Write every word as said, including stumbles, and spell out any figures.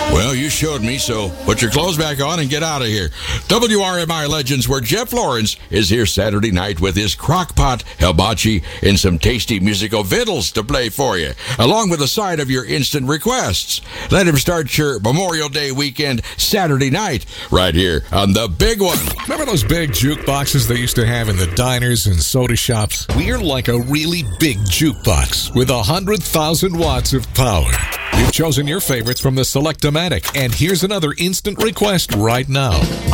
Well, you showed me, so put your clothes back on and get out of here. W R M I Legends, where Jeff Lawrence is here Saturday night with his crockpot hibachi and some tasty musical vittles to play for you, along with a side of your instant requests. Let him start your Memorial Day weekend Saturday night right here on The Big One. Remember those big jukeboxes they used to have in the diners and soda shops? We're like a really big jukebox with one hundred thousand watts of power. You've chosen your favorites from the Select-O-Matic, and here's another instant request right now.